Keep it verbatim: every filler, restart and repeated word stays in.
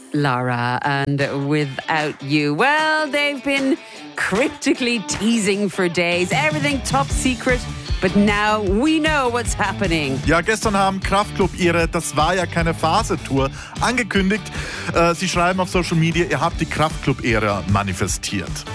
Lara and Without You. Well, they've been cryptically teasing for days. Everything top secret. But now we know what's happening. Ja, gestern haben Kraftklub ihre Das war ja keine Phase-Tour angekündigt. Äh, sie schreiben auf Social Media, ihr habt die Kraftklub-Ära manifestiert.